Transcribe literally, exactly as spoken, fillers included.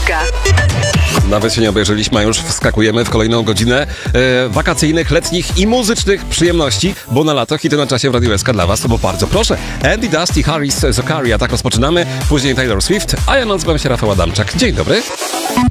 Łyżka. Nawet się nie obejrzeliśmy, a już wskakujemy w kolejną godzinę e, wakacyjnych, letnich i muzycznych przyjemności, bo na lato hity na czasie w Radiu S K dla was, bo bardzo proszę. Andy Dusty, Harris, Zakaria, tak rozpoczynamy, później Taylor Swift, a ja nazywam się Rafał Adamczak. Dzień dobry.